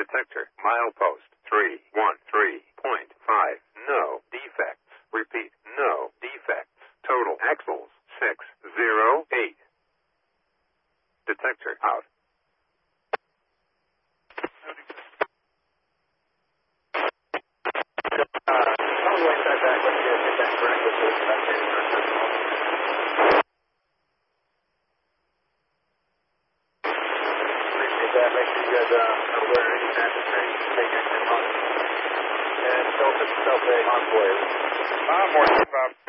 Detector, milepost 313.5. No defects. Repeat, no defects. Total axles 608. Detector out. Make sure you guys are aware of any traffic change, take action on it. And self-pay on board. More, Bob.